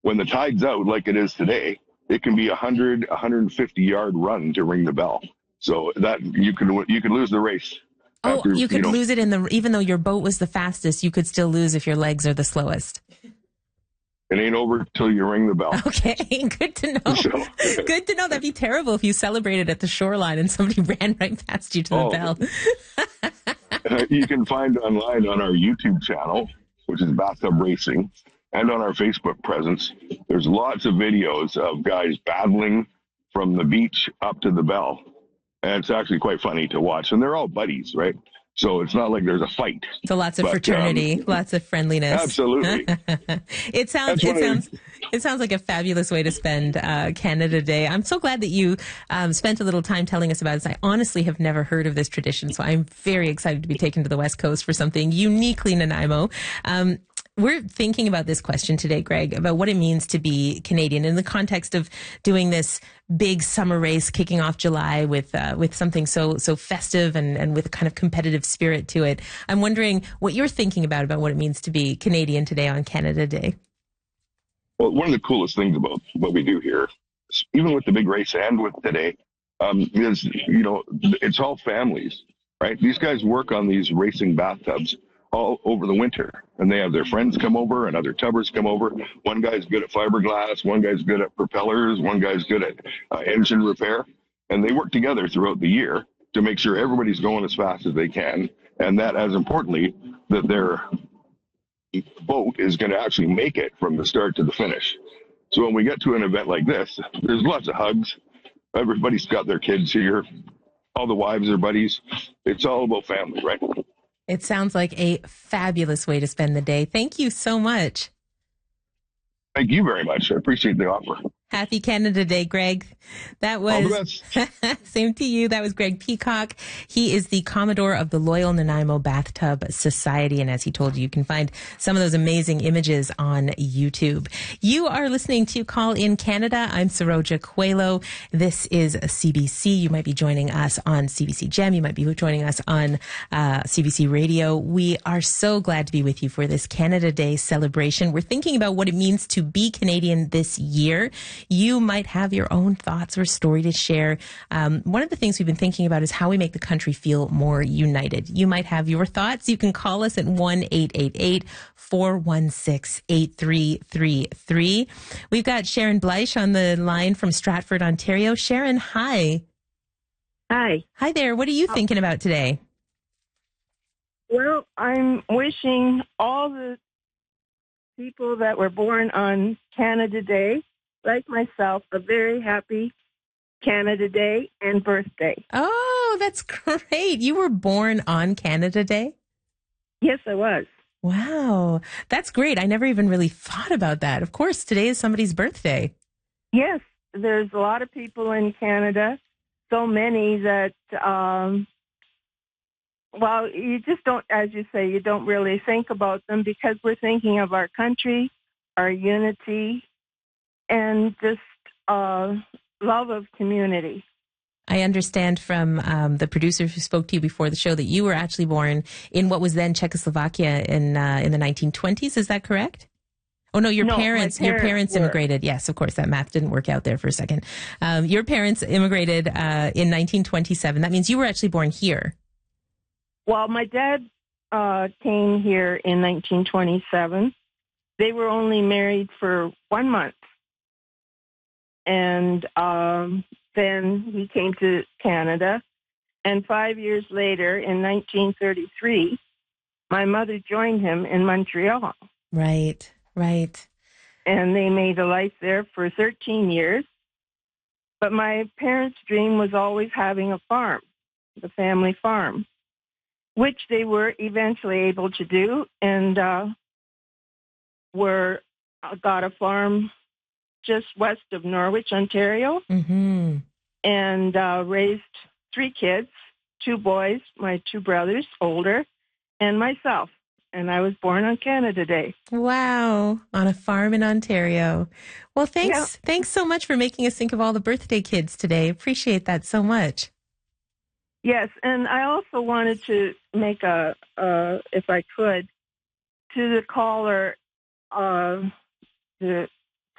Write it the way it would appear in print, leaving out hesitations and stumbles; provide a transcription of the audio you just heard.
when the tide's out, like it is today, it can be 150-yard run to ring the bell. So that you could lose the race Oh, after, you could lose it even though your boat was the fastest, you could still lose if your legs are the slowest. it ain't over till you ring the bell. Okay, good to know. So, Good to know. That'd be terrible if you celebrated at the shoreline and somebody ran right past you to the bell. You can find online on our YouTube channel, which is Bathtub Racing, and on our Facebook presence. There's lots of videos of guys battling from the beach up to the bell. And it's actually quite funny to watch. And they're all buddies, right? So it's not like there's a fight. So lots of fraternity, lots of friendliness. Absolutely. It sounds like a fabulous way to spend Canada Day. I'm so glad that you spent a little time telling us about this. I honestly have never heard of this tradition, so I'm very excited to be taken to the West Coast for something uniquely Nanaimo. We're thinking about this question today, Greg, about what it means to be Canadian in the context of doing this big summer race kicking off July with something so festive and with a kind of competitive spirit to it. I'm wondering what you're thinking about what it means to be Canadian today on Canada Day. Well, one of the coolest things about what we do here, even with the big race and with today, is, it's all families, right? These guys work on these racing bathtubs all over the winter, and they have their friends come over and other tubbers come over. One guy's good at fiberglass, one guy's good at propellers, one guy's good at engine repair, and they work together throughout the year to make sure everybody's going as fast as they can, and that, as importantly, that their boat is going to actually make it from the start to the finish. So when we get to an event like this, there's lots of hugs. Everybody's got their kids here. All the wives are buddies. It's all about family, right? It sounds like a fabulous way to spend the day. Thank you so much. Thank you very much. I appreciate the offer. Happy Canada Day, Greg. That was all the best. Same to you. That was Greg Peacock. He is the Commodore of the Loyal Nanaimo Bathtub Society. And as he told you, you can find some of those amazing images on YouTube. You are listening to Call in Canada. I'm Saroja Coelho. This is CBC. You might be joining us on CBC Gem. You might be joining us on CBC Radio. We are so glad to be with you for this Canada Day celebration. We're thinking about what it means to be Canadian this year. You might have your own thoughts or story to share. One of the things we've been thinking about is how we make the country feel more united. You might have your thoughts. You can call us at 1-888-416-8333. We've got Sharon Bleich on the line from Stratford, Ontario. Sharon, hi. Hi. Hi there. What are you thinking about today? Well, I'm wishing all the people that were born on Canada Day, like myself, a very happy Canada Day and birthday. Oh, that's great. You were born on Canada Day? Yes, I was. Wow. That's great. I never even really thought about that. Of course, today is somebody's birthday. Yes, there's a lot of people in Canada, so many that, you just don't, as you say, you don't really think about them because we're thinking of our country, our unity, and just love of community. I understand from the producer who spoke to you before the show that you were actually born in what was then Czechoslovakia in the 1920s. Is that correct? Oh no, your parents immigrated. Yes, of course, that math didn't work out there for a second. Your parents immigrated in 1927. That means you were actually born here. Well, my dad came here in 1927. They were only married for 1 month. And then he came to Canada. And 5 years later, in 1933, my mother joined him in Montreal. Right. And they made a life there for 13 years. But my parents' dream was always having a farm, the family farm, which they were eventually able to do, and got a farm just west of Norwich, Ontario, and raised 3 kids, 2 boys, my 2 brothers, older, and myself. And I was born on Canada Day. Wow. On a farm in Ontario. Well, thanks so much for making us think of all the birthday kids today. Appreciate that so much. Yes, and I also wanted to make if I could, to the caller, the